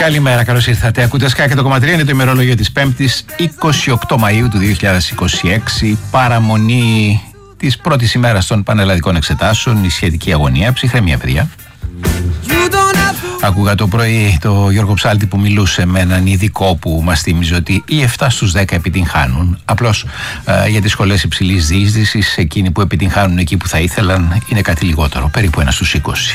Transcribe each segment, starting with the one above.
Καλημέρα, καλώς ήρθατε. Ακούτε Sky 100,3, είναι το ημερολόγιο της 5ης 28 Μαΐου του 2026. Παραμονή της πρώτης ημέρας των πανελλαδικών εξετάσεων, η σχετική αγωνία. Ψυχραιμία, παιδιά. Άκουγα το πρωί το Γιώργο Ψάλτη που μιλούσε με έναν ειδικό που μας θύμιζε ότι οι 7 στους 10 επιτυγχάνουν. Απλώς για τις σχολές υψηλής διείσδυσης, εκείνοι που επιτυγχάνουν εκεί που θα ήθελαν είναι κάτι λιγότερο, περίπου 1 στους 20.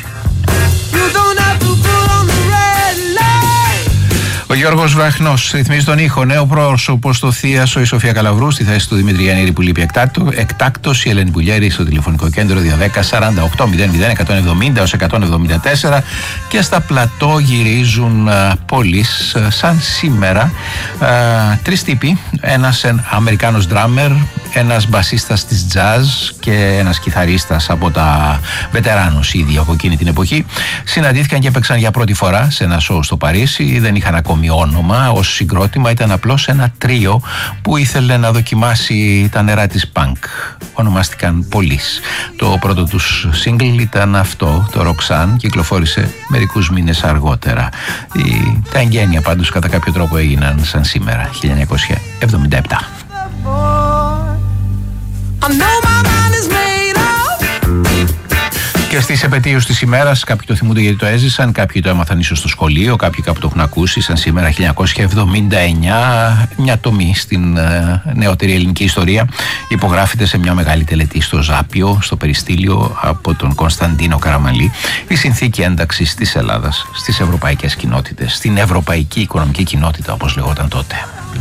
Ο Γιώργος Βραχνός ρυθμίζει τον ήχο. Νέο πρόσωπο στο Θίασο, η Σοφία Καλαβρού στη θέση του Δημήτρη Γιαννήρη που λείπει εκτάκτος. Η Ελένη Πουλιέρη στο τηλεφωνικό κέντρο 210 48 00 170 έως 174. Και στα πλατό γυρίζουν πόλεις σαν σήμερα. Τρεις τύποι. Ένας Αμερικάνος ντράμερ, ένας μπασίστας της jazz και ένας κιθαρίστας από τα βετεράνους ήδη από εκείνη την εποχή. Συναντήθηκαν και έπαιξαν για πρώτη φορά σε ένα σοου στο Παρίσι. Δεν είχαν ακόμη όνομα ως συγκρότημα, ήταν απλώς ένα τρίο που ήθελε να δοκιμάσει τα νερά της punk. Ονομάστηκαν Police. Το πρώτο τους single ήταν αυτό, το Roxanne, κυκλοφόρησε μερικούς μήνες αργότερα. Τα εγγένεια πάντως κατά κάποιο τρόπο έγιναν σαν σήμερα, 1977. Και στις επετείους της ημέρας, κάποιοι το θυμούνται γιατί το έζησαν, κάποιοι το έμαθαν ίσως στο σχολείο, κάποιοι κάπου το έχουν ακούσει, σαν σήμερα 1979, μια τομή στην νεότερη ελληνική ιστορία, υπογράφεται σε μια μεγάλη τελετή στο Ζάπιο, στο Περιστήλιο, από τον Κωνσταντίνο Καραμανλή, η συνθήκη ένταξης της Ελλάδας στις ευρωπαϊκές κοινότητες, στην ευρωπαϊκή οικονομική κοινότητα, όπως λεγόταν τότε.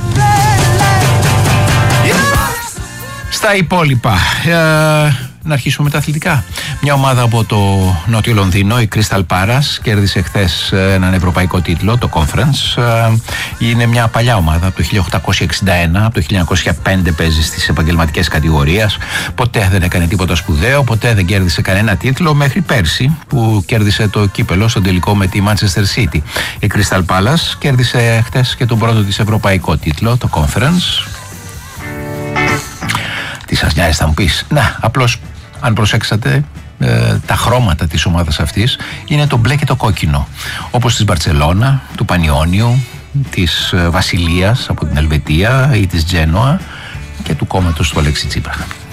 Στα υπόλοιπα, να αρχίσουμε με τα αθλητικά. Μια ομάδα από το Νότιο Λονδίνο, η Crystal Palace, κέρδισε χθες έναν ευρωπαϊκό τίτλο, το Conference. Είναι μια παλιά ομάδα από το 1861, από το 1905 παίζει στις επαγγελματικές κατηγορίες. Ποτέ δεν έκανε τίποτα σπουδαίο, ποτέ δεν κέρδισε κανένα τίτλο, μέχρι πέρσι που κέρδισε το κύπελο στον τελικό με τη Manchester City. Η Crystal Palace κέρδισε χθες και τον πρώτο της ευρωπαϊκό τίτλο, το Conference. Τι σας νοιάζει θα μου πεις? Να, απλώς αν προσέξατε, τα χρώματα της ομάδας αυτής είναι το μπλε και το κόκκινο, όπως της Μπαρτσελώνα, του Πανιόνιου, της Βασιλείας από την Ελβετία ή της Τζένοα και του κόμματος του Αλέξη Τσίπρα.